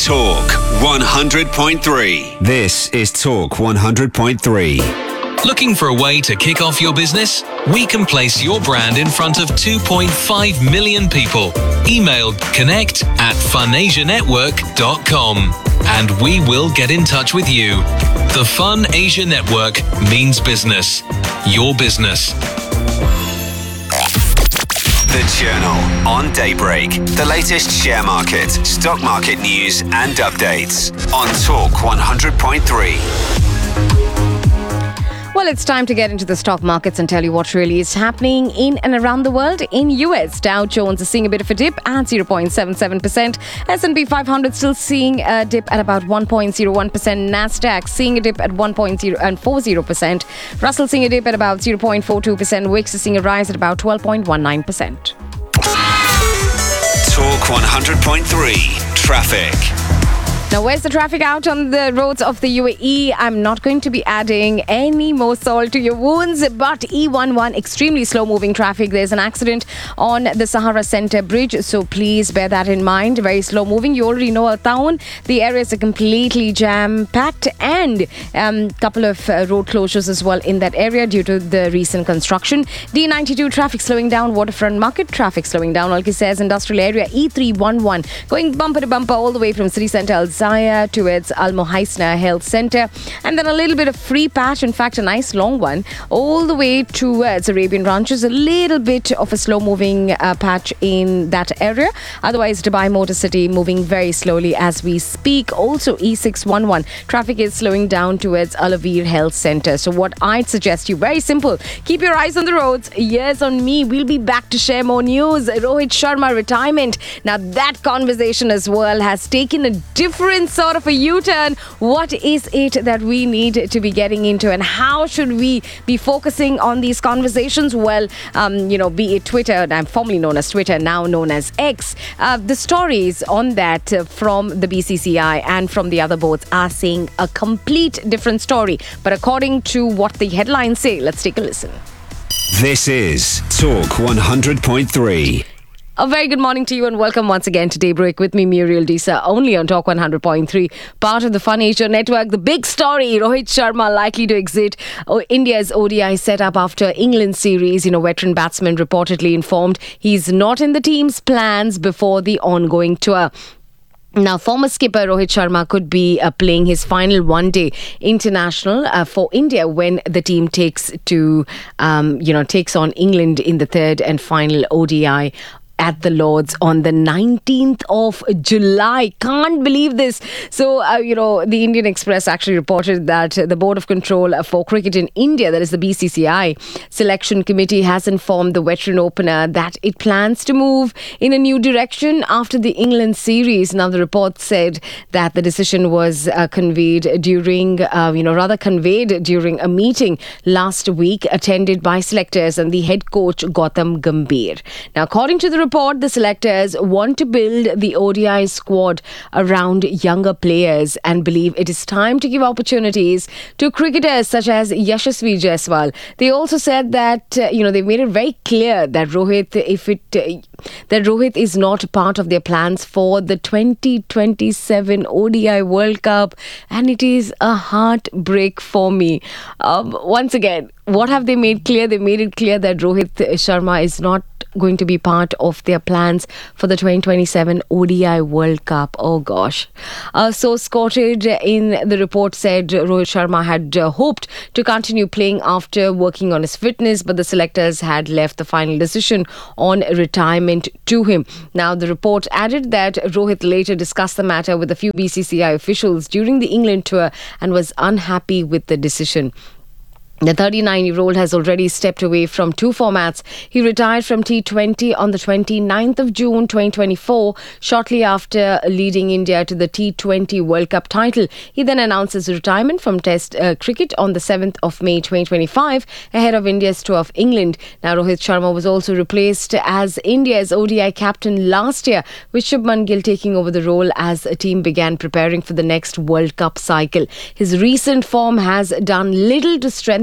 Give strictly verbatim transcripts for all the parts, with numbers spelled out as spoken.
Talk one hundred point three. This is Talk one hundred point three. Looking for a way to kick off your business? We can place your brand in front of two point five million people. Email connect at funasianetwork dot com and we will get in touch with you. The Fun Asia Network means business. Your business. The Journal on Daybreak. The latest share market, stock market news and updates on Talk one hundred point three. Well, it's time to get into the stock markets and tell you what really is happening in and around the world. In U S, Dow Jones is seeing a bit of a dip at zero point seven seven percent. S and P five hundred still seeing a dip at about one point zero one percent. Nasdaq seeing a dip at one point zero four zero percent. Russell seeing a dip at about zero point four two percent. Wix is seeing a rise at about twelve point one nine percent. Talk one hundred point three. Traffic. Now, where's the traffic out on the roads of the U A E? I'm not going to be adding any more salt to your wounds, but E eleven, extremely slow-moving traffic. There's an accident on the Sahara Center Bridge, so please bear that in mind. Very slow-moving. You already know Al Taun. The areas are completely jam-packed, and a um, couple of uh, road closures as well in that area due to the recent construction. D ninety-two traffic slowing down. Waterfront Market traffic slowing down. Alkisez Industrial Area E three eleven going bumper to bumper all the way from City Centre Al Zaya towards Al Muhaisna Health Centre, and then a little bit of free patch, in fact a nice long one all the way towards Arabian Ranches. A little bit of a slow moving uh, patch in that area. Otherwise, Dubai Motor City moving very slowly as we speak. Also E six eleven traffic is slowing down towards Al Avir Health Centre. So what I'd suggest you, very simple, keep your eyes on the roads, ears on me. We'll be back to share more news. Rohit Sharma retirement, now that conversation as well has taken a different sort of a U-turn. What is it that we need to be getting into, and how should we be focusing on these conversations? Well, um, you know, be it Twitter, and formerly known as Twitter, now known as X, uh, the stories on that uh, from the B C C I and from the other boards are saying a complete different story. But according to what the headlines say, let's take a listen. This is Talk one hundred point three. A very good morning to you and welcome once again to Daybreak with me, Muriel Disa, only on Talk one hundred point three, part of the Fun Asia Network. The big story, Rohit Sharma likely to exit oh, India's O D I setup after England series. You know, veteran batsman reportedly informed he's not in the team's plans before the ongoing tour. Now, former skipper Rohit Sharma could be uh, playing his final one-day international uh, for India when the team takes to, um, you know, takes on England in the third and final O D I at the Lords on the nineteenth of July. Can't believe this. So, uh, you know, the Indian Express actually reported that the Board of Control for Cricket in India, that is the B C C I Selection Committee, has informed the veteran opener that it plans to move in a new direction after the England series. Now, the report said that the decision was uh, conveyed during, uh, you know, rather conveyed during a meeting last week attended by selectors and the head coach Gautam Gambhir. Now, according to the report, the selectors want to build the O D I squad around younger players and believe it is time to give opportunities to cricketers such as Yashasvi Jaiswal. They also said that, uh, you know, they made it very clear that Rohit, if it, uh, that Rohit is not part of their plans for the twenty twenty-seven O D I World Cup, and it is a heartbreak for me. Um, once again, what have they made clear? They made it clear that Rohit Sharma is not going to be part of their plans for the twenty twenty-seven O D I World Cup. Oh gosh. Uh, so quoted in the report said Rohit Sharma had uh, hoped to continue playing after working on his fitness, but the selectors had left the final decision on retirement to him. Now, the report added that Rohit later discussed the matter with a few B C C I officials during the England tour and was unhappy with the decision. The thirty-nine-year-old has already stepped away from two formats. He retired from T twenty on the twenty-ninth of June twenty twenty-four, shortly after leading India to the T twenty World Cup title. He then announced his retirement from Test uh, cricket on the seventh of May twenty twenty-five, ahead of India's tour of England. Now, Rohit Sharma was also replaced as India's O D I captain last year, with Shubman Gill taking over the role as a team began preparing for the next World Cup cycle. His recent form has done little to strengthen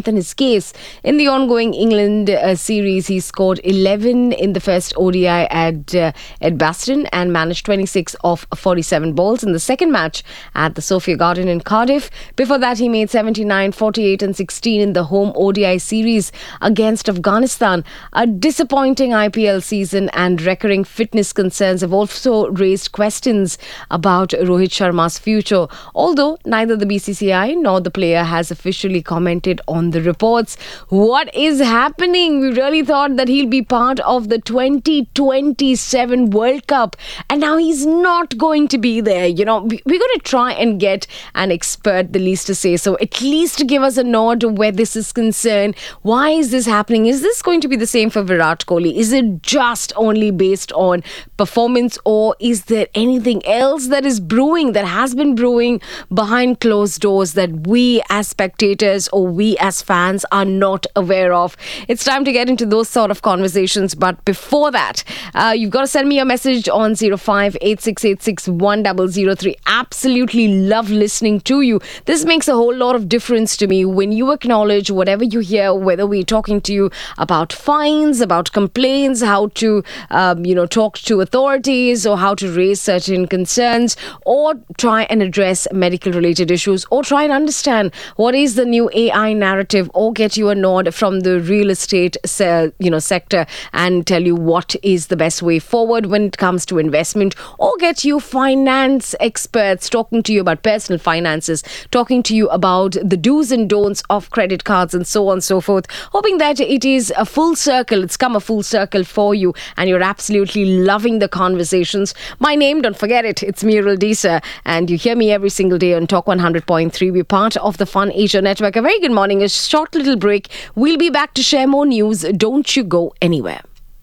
strengthen his case. In the ongoing England uh, series, he scored eleven in the first O D I at uh, Edgbaston and managed twenty-six of forty-seven balls in the second match at the Sophia Garden in Cardiff. Before that, he made seventy-nine, forty-eight and sixteen in the home O D I series against Afghanistan. A disappointing I P L season and recurring fitness concerns have also raised questions about Rohit Sharma's future, although neither the B C C I nor the player has officially commented on the reports. What is happening? We really thought that he'll be part of the twenty twenty-seven World Cup, and now he's not going to be there. You know, we're going to try and get an expert, the least to say so, at least to give us a nod where this is concerned. Why is this happening? Is this going to be the same for Virat Kohli? Is it just only based on performance, or is there anything else that is brewing, that has been brewing behind closed doors that we as spectators or we as fans are not aware of? It's time to get into those sort of conversations, but before that, uh, you've got to send me a message on zero five eight six eight six one zero zero three. Absolutely love listening to you. This makes a whole lot of difference to me when you acknowledge whatever you hear, whether we're talking to you about fines, about complaints, how to um, you know talk to authorities, or how to raise certain concerns, or try and address medical related issues, or try and understand what is the new A I narrative, or get you a nod from the real estate se- you know sector and tell you what is the best way forward when it comes to investment, or get you finance experts talking to you about personal finances, talking to you about the do's and don'ts of credit cards and so on and so forth, hoping that it is a full circle, it's come a full circle for you and you're absolutely loving the conversations. My name, don't forget it, it's Muriel Disa, and you hear me every single day on Talk one hundred point three. We're part of the Fun Asia Network. A very good morning, a short little break. We'll be back to share more news. Don't you go anywhere.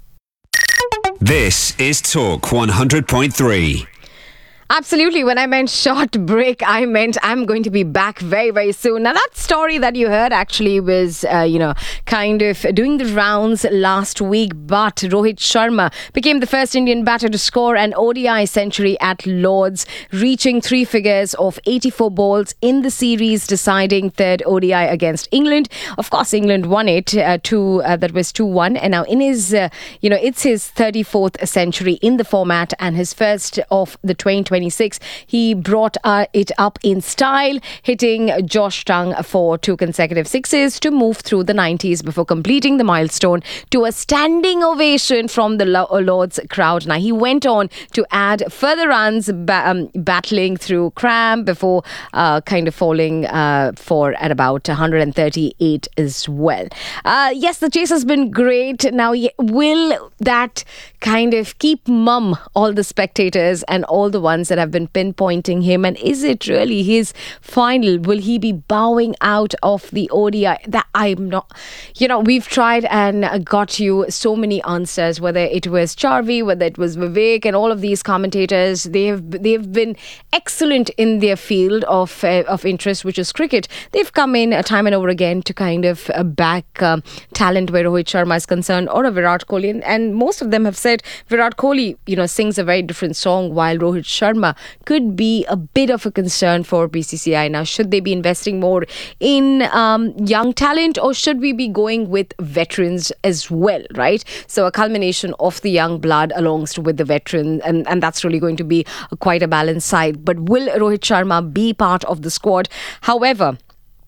This is Talk one hundred point three. Absolutely. When I meant short break, I meant I'm going to be back very, very soon. Now, that story that you heard actually was, uh, you know, kind of doing the rounds last week. But Rohit Sharma became the first Indian batter to score an O D I century at Lord's, reaching three figures of eighty-four balls in the series deciding third O D I against England. Of course, England won it. Uh, two, uh, that was two one. And now in his, uh, you know, it's his thirty-fourth century in the format and his first of the twenty twenty-six. He brought uh, it up in style, hitting Josh Tongue for two consecutive sixes to move through the nineties before completing the milestone to a standing ovation from the Lord's crowd. Now, he went on to add further runs, ba- um, battling through cramp before uh, kind of falling uh, for at about one hundred thirty-eight as well. Uh, yes, the chase has been great. Now, will that kind of keep mum all the spectators and all the ones that have been pinpointing him, and is it really his final? Will he be bowing out of the O D I? That I'm not, you know, we've tried and got you so many answers, whether it was Charvi, whether it was Vivek, and all of these commentators. They've they've been excellent in their field of uh, of interest, which is cricket. They've come in uh, time and over again to kind of uh, back uh, talent where Rohit Sharma is concerned, or a Virat Kohli, and, and most of them have said Virat Kohli, you know, sings a very different song, while Rohit Sharma could be a bit of a concern for B C C I. Now, should they be investing more in um, young talent, or should we be going with veterans as well, right? So a culmination of the young blood alongst with the veteran, and, and that's really going to be a, quite a balanced side. But will Rohit Sharma be part of the squad? However,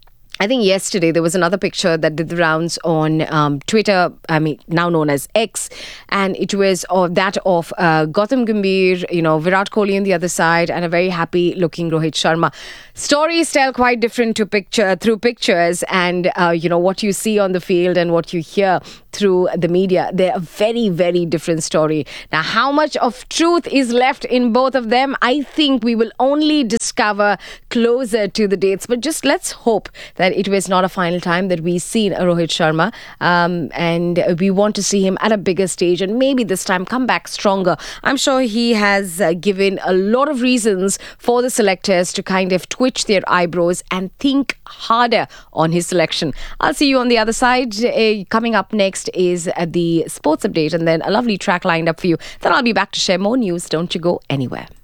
I think yesterday there was another picture that did the rounds on um, Twitter, I mean, now known as X, and it was of that of uh, Gautam Gambhir, you know, Virat Kohli on the other side, and a very happy looking Rohit Sharma. Stories tell quite different to picture through pictures, and uh, you know what you see on the field and what you hear through the media. They're a very, very different story. Now, how much of truth is left in both of them? I think we will only discover closer to the dates. But just let's hope that it was not a final time that we seen a Rohit Sharma, um, and we want to see him at a bigger stage, and maybe this time come back stronger. I'm sure he has uh, given a lot of reasons for the selectors to kind of twitch their eyebrows and think harder on his selection. I'll see you on the other side. Uh, coming up next is uh, the sports update, and then a lovely track lined up for you. Then I'll be back to share more news. Don't you go anywhere.